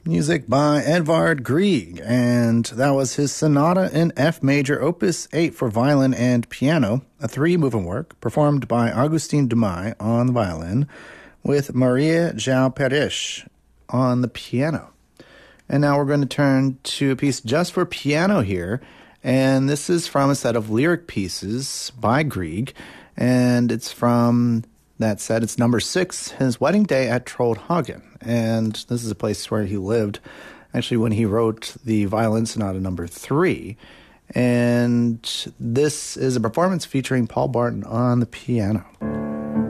Music by Edvard Grieg, and that was his Sonata in F Major, Opus 8 for violin and piano, a three-movement work performed by Augustin Dumay on the violin with Maria João Pires on the piano. And now we're going to turn to a piece just for piano here, and this is from a set of lyric pieces by Grieg, and it's from that set. It's number 6, his wedding day at Troldhagen. And this is a place where he lived, actually, when he wrote the Violin Sonata number 3. And this is a performance featuring Paul Barton on the piano.